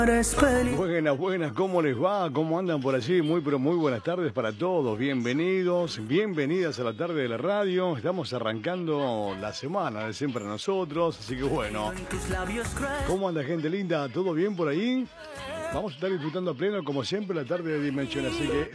Buenas, buenas, ¿cómo les va? ¿Cómo andan por allí? Muy, pero muy buenas tardes para todos. Bienvenidos, bienvenidas a la tarde de la radio. Estamos arrancando la semana de siempre a nosotros, así que bueno. ¿Cómo anda, gente linda? ¿Todo bien por ahí? Vamos a estar disfrutando a pleno, como siempre, la tarde de Dimensión, así que